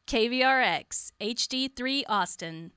KVRX HD3 Austin.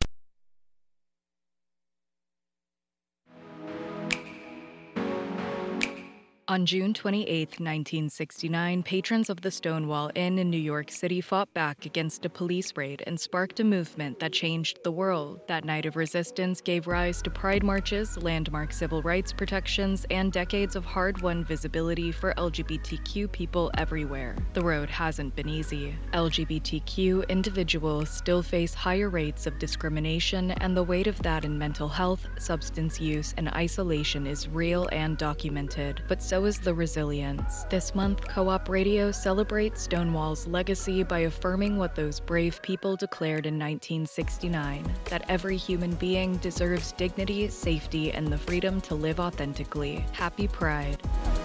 On June 28, 1969, patrons of the Stonewall Inn in New York City fought back against a police raid and sparked a movement that changed the world. That night of resistance gave rise to pride marches, landmark civil rights protections, and decades of hard-won visibility for LGBTQ people everywhere. The road hasn't been easy. LGBTQ individuals still face higher rates of discrimination, and the weight of that in mental health, substance use, and isolation is real and documented. But so is the resilience. This month, Co-op Radio celebrates Stonewall's legacy by affirming what those brave people declared in 1969, that every human being deserves dignity, safety, and the freedom to live authentically. Happy Pride.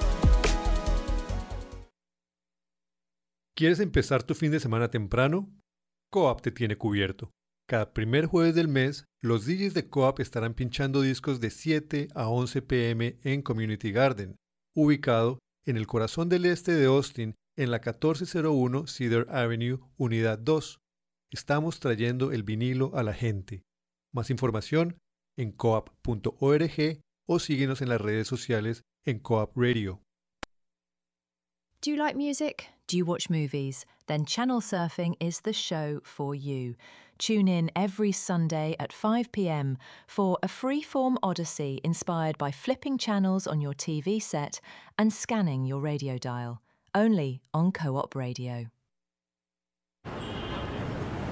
¿Quieres empezar tu fin de semana temprano? Co-op te tiene cubierto. Cada primer jueves del mes, los DJs de Co-op estarán pinchando discos de 7 a 11 p.m. en Community Garden, ubicado en el corazón del este de Austin, en la 1401 Cedar Avenue, Unidad 2. Estamos trayendo el vinilo a la gente. Más información en coop.org o síguenos en las redes sociales en Co-op Radio. Do you like music? Do you watch movies? Then Channel Surfing is the show for you. Tune in every Sunday at 5 p.m. for a free-form odyssey inspired by flipping channels on your TV set and scanning your radio dial. Only on Co-op Radio.